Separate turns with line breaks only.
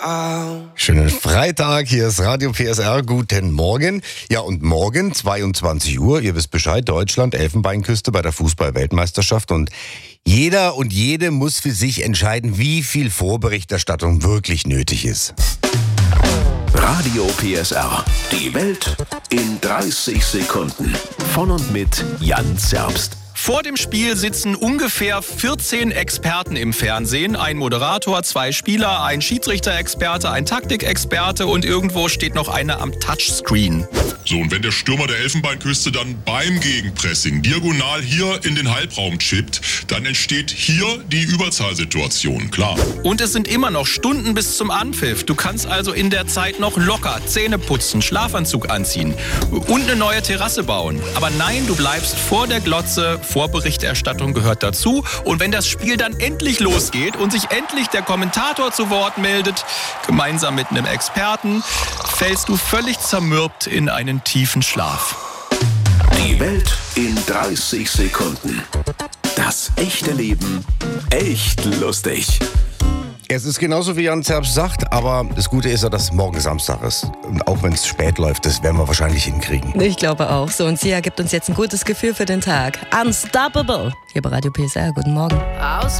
Schönen Freitag, hier ist Radio PSR, guten Morgen. Ja, und morgen 22 Uhr, ihr wisst Bescheid, Deutschland, Elfenbeinküste bei der Fußball-Weltmeisterschaft und jeder und jede muss für sich entscheiden, wie viel Vorberichterstattung wirklich nötig ist.
Radio PSR, die Welt in 30 Sekunden. Von und mit Jan Zerbst.
Vor dem Spiel sitzen ungefähr 14 Experten im Fernsehen. Ein Moderator, 2 Spieler, ein Schiedsrichter-Experte, ein Taktikexperte und irgendwo steht noch einer am Touchscreen.
So, und wenn der Stürmer der Elfenbeinküste dann beim Gegenpressing diagonal hier in den Halbraum chippt, dann entsteht hier die Überzahlsituation, klar.
Und es sind immer noch Stunden bis zum Anpfiff. Du kannst also in der Zeit noch locker Zähne putzen, Schlafanzug anziehen und eine neue Terrasse bauen. Aber nein, du bleibst vor der Glotze. Vorberichterstattung gehört dazu. Und wenn das Spiel dann endlich losgeht und sich endlich der Kommentator zu Wort meldet, gemeinsam mit einem Experten, fällst du völlig zermürbt in einen tiefen Schlaf.
Die Welt in 30 Sekunden. Das echte Leben echt lustig.
Es ist genauso wie Jan Zerbst sagt, aber das Gute ist ja, dass morgen Samstag ist. Und auch wenn es spät läuft, das werden wir wahrscheinlich hinkriegen.
Ich glaube auch. So, und Sia gibt uns jetzt ein gutes Gefühl für den Tag. Unstoppable. Hier bei Radio PSR. Guten Morgen.